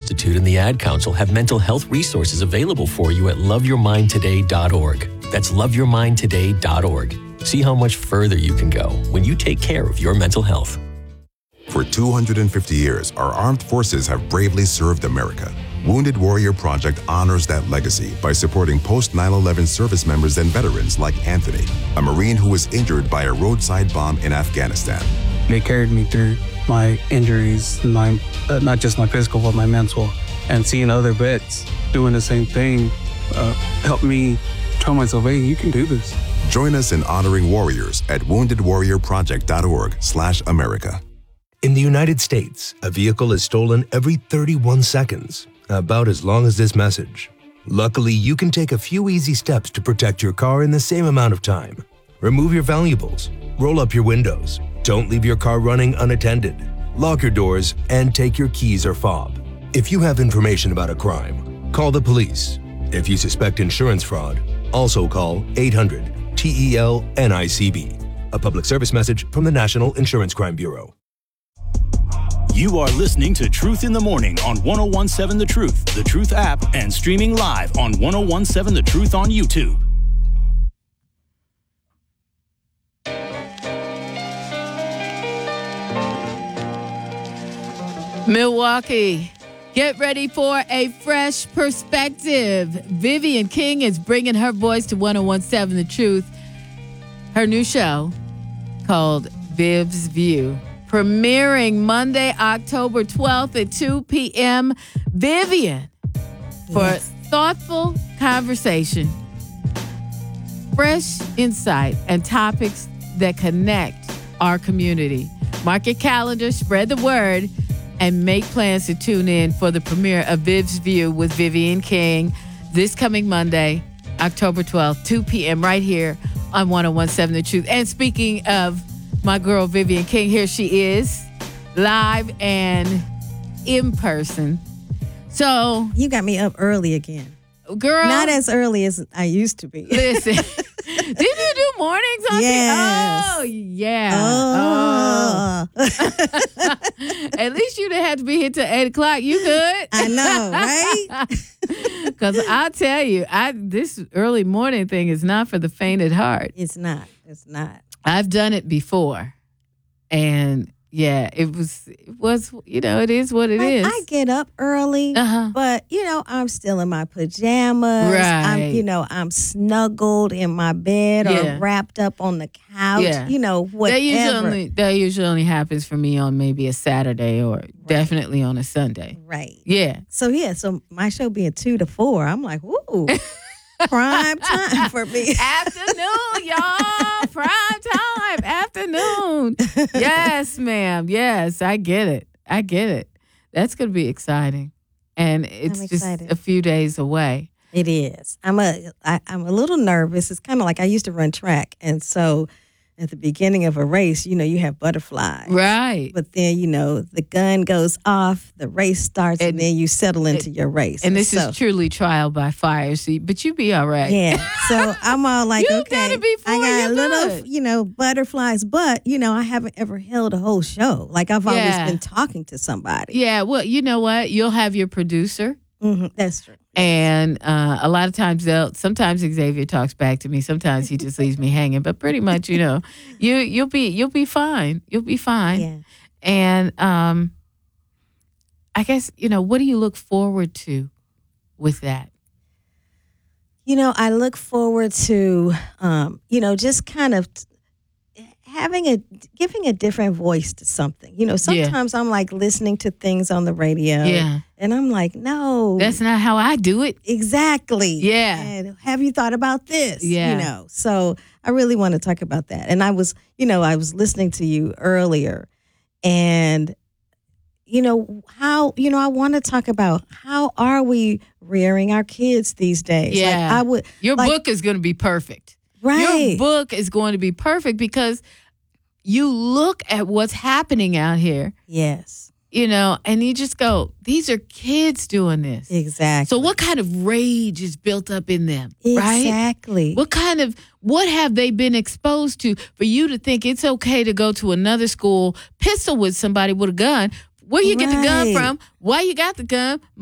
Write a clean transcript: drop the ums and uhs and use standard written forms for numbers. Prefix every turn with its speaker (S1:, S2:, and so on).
S1: Institute and the Ad Council have mental health resources available for you at loveyourmindtoday.org. That's loveyourmindtoday.org. See how much further you can go when you take care of your mental health.
S2: For 250 years, our armed forces have bravely served America. Wounded Warrior Project honors that legacy by supporting post-9/11 service members and veterans like Anthony, a Marine who was injured by a roadside bomb in Afghanistan.
S3: They carried me through my injuries, not just my physical, but my mental. And seeing other vets doing the same thing helped me tell myself, hey, you can do this.
S2: Join us in honoring warriors at woundedwarriorproject.org/America.
S4: In the United States, a vehicle is stolen every 31 seconds, about as long as this message. Luckily, you can take a few easy steps to protect your car in the same amount of time. Remove your valuables, roll up your windows, don't leave your car running unattended, lock your doors, and take your keys or fob. If you have information about a crime, call the police. If you suspect insurance fraud, also call 800-TEL-NICB. A public service message from the National Insurance Crime Bureau.
S5: You are listening to Truth in the Morning on 1017 The Truth, The Truth app, and streaming live on 1017 The Truth on YouTube.
S6: Milwaukee, get ready for a fresh perspective. Vivian King is bringing her voice to 1017 The Truth. Her new show called Viv's View, premiering Monday, October 12th at 2 p.m. Vivian, for thoughtful conversation, fresh insight, and topics that connect our community. Mark your calendar, spread the word, and make plans to tune in for the premiere of Viv's View with Vivian King this coming Monday, October 12th, 2 p.m. right here on 1017 The Truth. And speaking of my girl Vivian King, here she is, live and in person. So
S7: you got me up early again.
S6: Girl.
S7: Not as early as I used to be.
S6: Listen. Did you do mornings on
S7: Yes.
S6: Oh, yeah. Oh. At least you didn't have to be here till 8 o'clock. You good?
S7: I know, right?
S6: Because I'll tell you, this early morning thing is not for the faint at heart.
S7: It's not. It's not.
S6: I've done it before. And yeah, it was, it is what it is.
S7: I get up early, but, I'm still in my pajamas.
S6: Right.
S7: I'm snuggled in my bed or wrapped up on the couch, whatever.
S6: That usually only happens for me on maybe a Saturday or definitely on a Sunday.
S7: Right.
S6: Yeah.
S7: So my show being 2 to 4, I'm like, woo. Prime time for me.
S6: Afternoon, y'all. Prime time. Afternoon. Yes, ma'am. Yes, I get it. That's going to be exciting. And it's just a few days away.
S7: It is. I'm a little nervous. It's kind of like I used to run track. And so at the beginning of a race, you have butterflies.
S6: Right.
S7: But then, the gun goes off, the race starts, and then you settle into your race.
S6: And this is truly trial by fire. But you be all right.
S7: Yeah. So I'm all like,
S6: you
S7: okay.
S6: Done it before,
S7: I got a
S6: good.
S7: little, butterflies, but, I haven't ever held a whole show. Like I've always been talking to somebody.
S6: Yeah. Well, you know what? You'll have your producer.
S7: Mm-hmm. That's true.
S6: And a lot of times sometimes Xavier talks back to me. Sometimes he just leaves me hanging. But pretty much, you'll be fine. You'll be fine.
S7: Yeah.
S6: And I guess, what do you look forward to with that?
S7: I look forward to, just kind of giving a different voice to something. Sometimes I'm like listening to things on the radio.
S6: Yeah.
S7: And I'm like, no.
S6: That's not how I do it.
S7: Exactly.
S6: Yeah.
S7: And have you thought about this?
S6: Yeah.
S7: So I really want to talk about that. And I was listening to you earlier and, how, I want to talk about how are we rearing our kids these days?
S6: Yeah. Your book is going to be perfect.
S7: Right.
S6: Your book is going to be perfect because you look at what's happening out here.
S7: Yes.
S6: And you just go, these are kids doing this.
S7: Exactly.
S6: So what kind of rage is built up in them?
S7: Exactly.
S6: Right? What have they been exposed to for you to think it's okay to go to another school, pistol with somebody with a gun? Where you get the gun from? Why you got the gun?